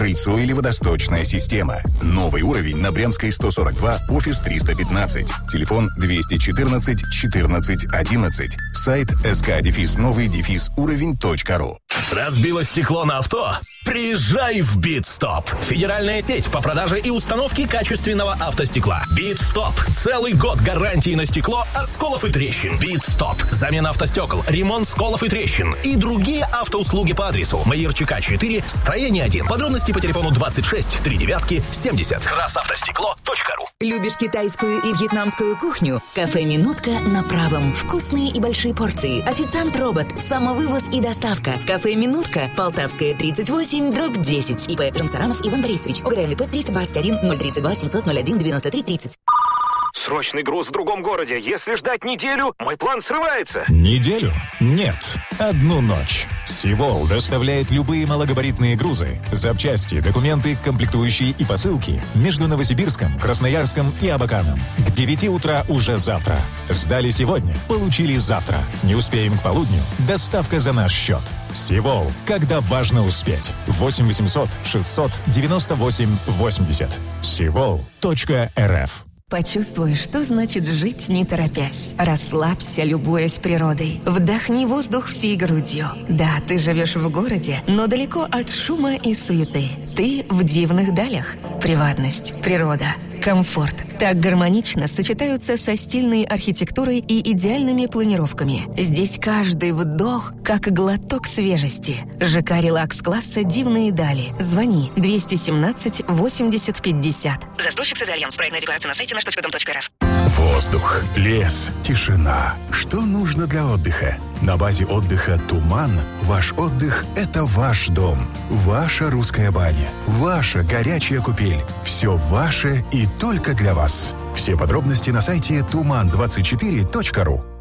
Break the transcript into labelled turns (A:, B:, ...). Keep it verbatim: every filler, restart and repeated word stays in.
A: крыльцо или водосточная система. Новый уровень на Брянской сто сорок два, офис триста пятнадцать. Телефон двести четырнадцать четырнадцать одиннадцать. Сайт sk дефис новый дефис уровень точка ру.
B: Разбило стекло на авто? Приезжай в Битстоп. Федеральная сеть по продаже и установке качественного автостекла. Битстоп. Целый год гарантии на стекло от сколов и трещин. Битстоп. Замена автостекол, ремонт сколов и трещин и другие автоуслуги по адресу Маирчика четыре, строение один. Подробности по телефону двадцать шесть три девятки семьдесят. красавтостекло точка ру.
C: Любишь китайскую и вьетнамскую кухню? Кафе «Минутка» на Правом. Вкусные и большие порции. Официант-робот. Самовывоз и доставка. Кафе «Минутка». Полтавская, тридцать восемь, дробь десять. ИП Жамсаранов Иван Борисович. ОГРН ИП триста двадцать один ноль тридцать два семьсот ноль один девяносто три тридцать.
D: Срочный груз в другом городе. Если ждать неделю, мой план срывается.
E: Неделю? Нет. Одну ночь. Сивол доставляет любые малогабаритные грузы, запчасти, документы, комплектующие и посылки между Новосибирском, Красноярском и Абаканом. К девяти утра уже завтра. Сдали сегодня, получили завтра. Не успеем к полудню? Доставка за наш счет. Сивол. Когда важно успеть. восемь восемьсот шестьсот девяносто восемь восемьдесят. сивол точка эр эф.
F: Почувствуй, что значит жить не торопясь. Расслабься, любуясь природой. Вдохни воздух всей грудью. Да, ты живешь в городе, но далеко от шума и суеты. Ты в дивных далях. Приватность, природа, комфорт так гармонично сочетаются со стильной архитектурой и идеальными планировками. Здесь каждый вдох как глоток свежести. ЖК «Релакс-класса» «Дивные дали». Звони двести семнадцать восемьдесят пятьдесят.
C: Застройщик «Созальянс». Проектная декларация на сайте наш точка дом точка эр эф.
A: Воздух, лес, тишина. Что нужно для отдыха? На базе отдыха «Туман» ваш отдых – это ваш дом. Ваша русская баня. Ваша горячая купель. Все ваше и только для вас. Все подробности на сайте туман двадцать четыре точка ру.